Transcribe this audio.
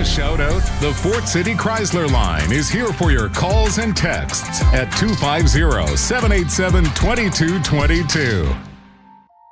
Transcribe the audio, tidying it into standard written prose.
a shout out? The Fort City Chrysler line is here for your calls and texts at 250-787-2222.